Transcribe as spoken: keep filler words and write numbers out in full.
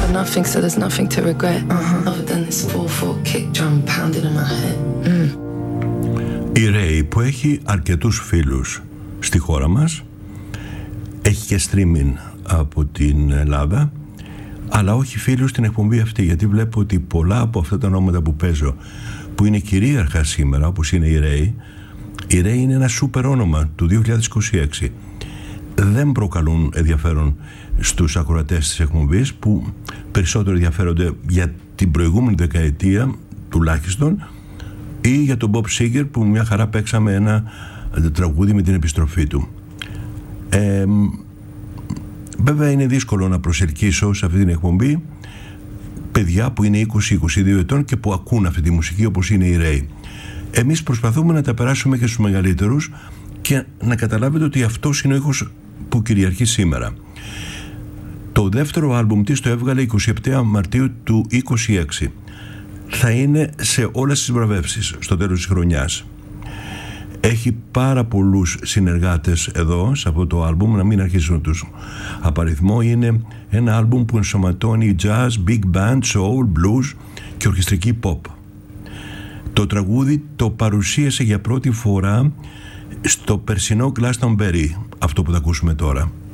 for nothing, so there's nothing to regret. Uh-huh. Other than this four four kick drum pounding in my head. Mm. Η Ray, που έχει αρκετούς φίλους στη χώρα μας, έχει και streaming από την Ελλάδα, αλλά όχι φίλους στην εκπομπή αυτή, γιατί βλέπω ότι πολλά από αυτά τα ονόματα που παίζω, που είναι κυρίαρχα σήμερα, όπως είναι η Ray, η Ray είναι ένα σούπερ όνομα του δύο χιλιάδες είκοσι έξι. Δεν προκαλούν ενδιαφέρον στους ακροατές της εκπομπής, που περισσότερο ενδιαφέρονται για την προηγούμενη δεκαετία τουλάχιστον, ή για τον Bob Seger, που μια χαρά παίξαμε ένα τραγούδι με την επιστροφή του. Ε, βέβαια είναι δύσκολο να προσελκύσω σε αυτή την εκπομπή παιδιά που είναι είκοσι με είκοσι δύο ετών και που ακούν αυτή τη μουσική, όπως είναι η Ray. Εμείς προσπαθούμε να τα περάσουμε και στους μεγαλύτερους και να καταλάβετε ότι αυτός είναι ο ήχος που κυριαρχεί σήμερα. Το δεύτερο άλμπουμ της το έβγαλε εικοστή εβδόμη Μαρτίου του είκοσι έξι. Θα είναι σε όλες τις βραβεύσεις στο τέλος της χρονιάς. Έχει πάρα πολλούς συνεργάτες εδώ σε αυτό το άλμπουμ, να μην αρχίσω να τους απαριθμώ. Είναι ένα άλμπουμ που ενσωματώνει jazz, big band, soul, blues και ορχιστρική pop. Το τραγούδι το παρουσίασε για πρώτη φορά στο περσινό Glastonbury, αυτό που θα ακούσουμε τώρα.